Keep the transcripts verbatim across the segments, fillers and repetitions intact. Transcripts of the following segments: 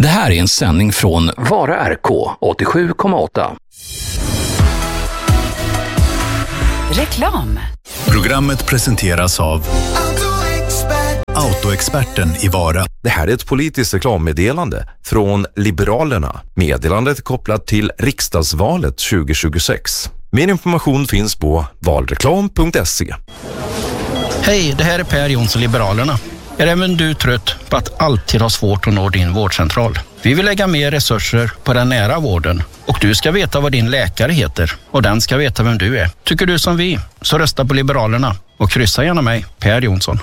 Det här är en sändning från Vara R K åttiosju komma åtta. Reklam. Programmet presenteras av Autoexperten i Vara. Det här är ett politiskt reklammeddelande från Liberalerna. Meddelandet är kopplat till riksdagsvalet tjugo tjugosex. Mer information finns på valreklam punkt se. Hej, det här är Per Jonsson, Liberalerna. Är även du trött på att alltid ha svårt att nå din vårdcentral? Vi vill lägga mer resurser på den nära vården och du ska veta vad din läkare heter och den ska veta vem du är. Tycker du som vi, så rösta på Liberalerna och kryssa gärna mig, Per Jonsson.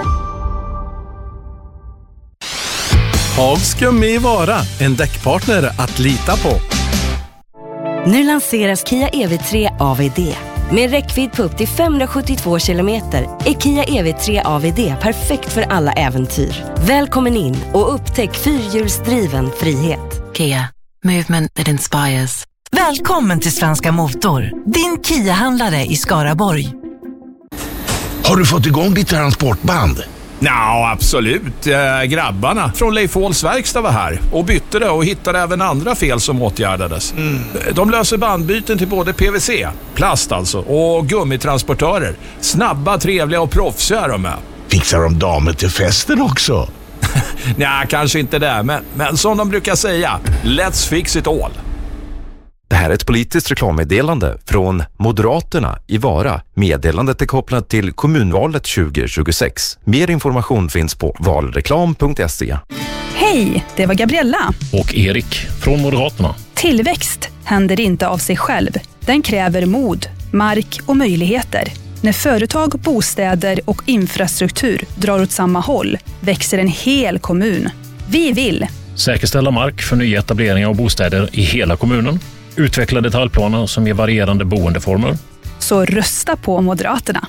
Hagskum i Vara, en däckpartner att lita på. Nu lanseras Kia E V tre A V D. Med räckvidd på upp till femhundrasjuttiotvå kilometer är Kia E V tre A V D perfekt för alla äventyr. Välkommen in och upptäck fyrhjulsdriven frihet. Kia, movement that inspires. Välkommen till Svenska Motor, din Kia-handlare i Skaraborg. Har du fått igång ditt transportband? Ja, absolut. Äh, grabbarna från Leif Åhls verkstad var här och bytte det och hittade även andra fel som åtgärdades. Mm. De löser bandbyten till både P V C, plast alltså, och gummitransportörer. Snabba, trevliga och proffsiga de är. Fixar de damer till festen också? Nej, kanske inte det, men, men som de brukar säga, let's fix it all. Det här är ett politiskt reklammeddelande från Moderaterna i Vara. Meddelandet är kopplat till kommunvalet tjugo tjugosex. Mer information finns på valreklam punkt se. Hej, det var Gabriella. Och Erik från Moderaterna. Tillväxt händer inte av sig själv. Den kräver mod, mark och möjligheter. När företag, bostäder och infrastruktur drar åt samma håll växer en hel kommun. Vi vill säkerställa mark för nyetableringar av bostäder i hela kommunen. Utveckla detaljplaner som ger varierande boendeformer. Så rösta på Moderaterna.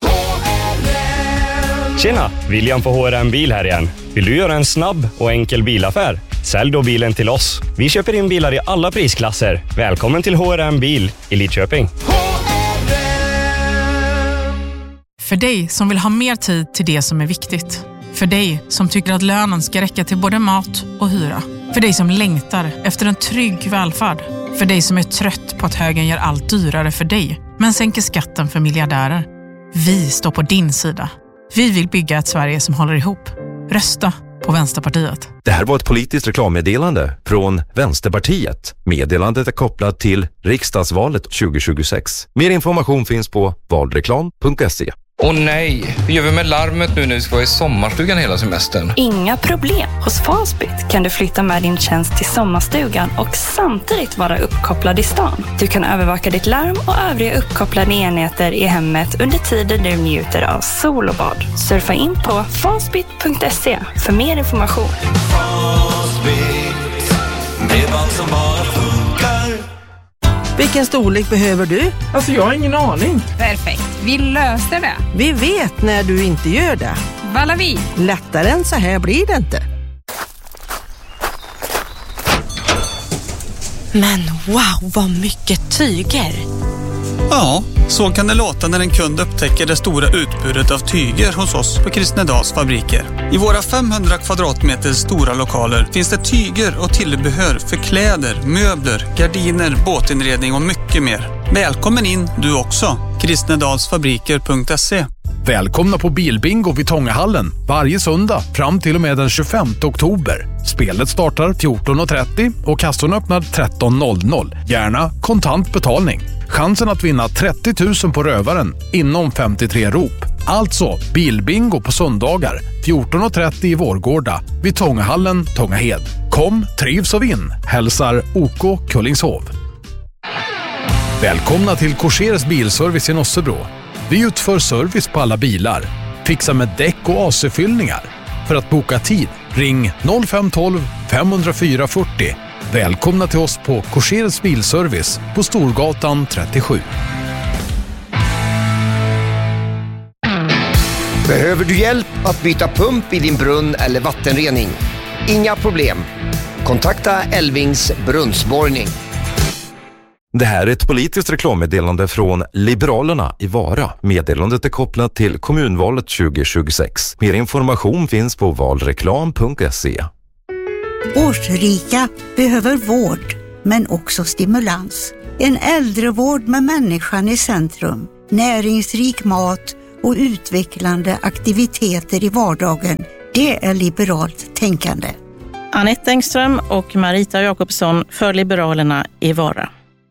Tjena, William på H R M Bil här igen. Vill du göra en snabb och enkel bilaffär? Sälj då bilen till oss. Vi köper in bilar i alla prisklasser. Välkommen till H R M Bil i Lidköping. För dig som vill ha mer tid till det som är viktigt. För dig som tycker att lönen ska räcka till både mat och hyra. För dig som längtar efter en trygg välfärd. För dig som är trött på att högern gör allt dyrare för dig, men sänker skatten för miljardärer. Vi står på din sida. Vi vill bygga ett Sverige som håller ihop. Rösta på Vänsterpartiet. Det här var ett politiskt reklammeddelande från Vänsterpartiet. Meddelandet är kopplat till riksdagsvalet tjugo tjugosex. Mer information finns på valreklam punkt se. Åh oh nej, hur gör vi med larmet nu när vi ska vara i sommarstugan hela semestern? Inga problem. Hos Fastbit kan du flytta med din tjänst till sommarstugan och samtidigt vara uppkopplad i stan. Du kan övervaka ditt larm och övriga uppkopplade enheter i hemmet under tiden du njuter av sol och bad. Surfa in på fastbit punkt se för mer information. Fastbit, bredband som bara funkar. Vilken storlek behöver du? Alltså jag har ingen aning. Perfekt, vi löser det. Vi vet när du inte gör det. Valavi. Lättare än så här blir det inte. Men wow, vad mycket tyger. Ja, så kan det låta när en kund upptäcker det stora utbudet av tyger hos oss på Kristnedals fabriker. I våra femhundra kvadratmeter stora lokaler finns det tyger och tillbehör för kläder, möbler, gardiner, båtinredning och mycket mer. Välkommen in du också. kristnedalsfabriker punkt se. Välkomna på Bilbingo vid Tångahallen varje söndag fram till och med den tjugofemte oktober. Spelet startar fjorton trettio och kassorna öppnar tretton. Gärna kontant betalning. Chansen att vinna trettio tusen på rövaren inom femtiotre rop. Alltså Bilbingo på söndagar fjorton trettio i Vårgårda vid Tångahallen, Tångahed. Kom, trivs och vinn. Hälsar O K Kullingshov. Välkomna till Korsers bilservice i Nossebro. Vi utför service på alla bilar. Fixa med däck och A C-fyllningar. För att boka tid, ring noll fem ett två fem noll fyra fyra noll. Välkomna till oss på Korsers bilservice på Storgatan trettiosju. Behöver du hjälp att byta pump i din brunn eller vattenrening? Inga problem. Kontakta Elvings brunnsborrning. Det här är ett politiskt reklammeddelande från Liberalerna i Vara. Meddelandet är kopplat till kommunvalet tjugo tjugosex. Mer information finns på valreklam punkt se. Årsrika behöver vård, men också stimulans. En äldrevård med människan i centrum, näringsrik mat och utvecklande aktiviteter i vardagen. Det är liberalt tänkande. Anette Engström och Marita Jakobsson för Liberalerna i Vara.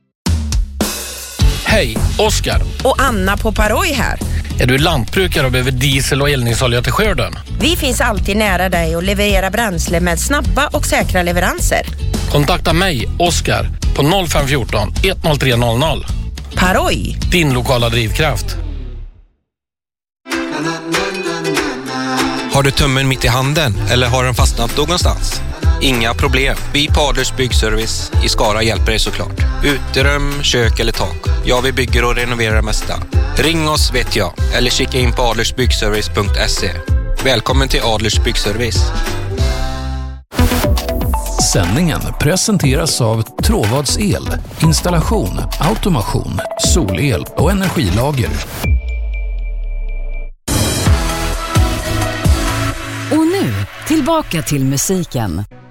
Hej, Oskar. Och Anna på Paroj här. Är du lantbrukare och behöver diesel och eldningsolja till skörden? Vi finns alltid nära dig och levererar bränsle med snabba och säkra leveranser. Kontakta mig, Oskar, på noll fem ett fyra ett noll tre noll noll. Paroj. Din lokala drivkraft. Har du tummen mitt i handen eller har den fastnat någonstans? Inga problem. Vi på Adlers Byggservice i Skara hjälper dig såklart. Uterum, kök eller tak. Ja, vi bygger och renoverar det mesta. Ring oss vet jag. Eller kika in på adlersbyggservice punkt se. Välkommen till Adlers Byggservice. Sändningen presenteras av Tråvads el, installation, automation, solel och energilager. Och nu, tillbaka till musiken.